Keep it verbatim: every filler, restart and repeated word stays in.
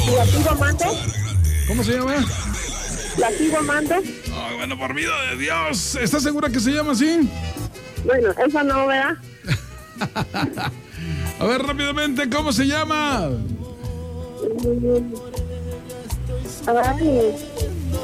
¿La sigo amando? ¿Cómo se llama? ¿La sigo amando? Oh, bueno, por vida de Dios. ¿Estás segura que se llama así? Bueno, esa no, ¿verdad? A ver, rápidamente, ¿cómo se llama? Ay,